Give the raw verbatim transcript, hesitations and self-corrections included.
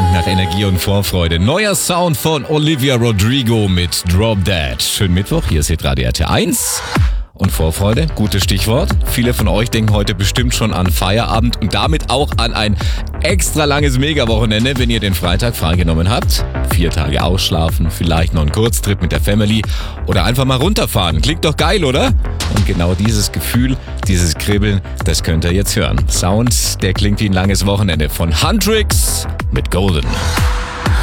klingt nach Energie und Vorfreude. Neuer Sound von Olivia Rodrigo mit Drop Dead. Schönen Mittwoch, hier ist Radio R T eins. Und Vorfreude, gutes Stichwort. Viele von euch denken heute bestimmt schon an Feierabend und damit auch an ein extra langes Mega-Wochenende, wenn ihr den Freitag freigenommen habt. Vier Tage ausschlafen, vielleicht noch einen Kurztrip mit der Family oder einfach mal runterfahren. Klingt doch geil, oder? Und genau dieses Gefühl, dieses Kribbeln, das könnt ihr jetzt hören. Sound, der klingt wie ein langes Wochenende von Huntrix mit Golden.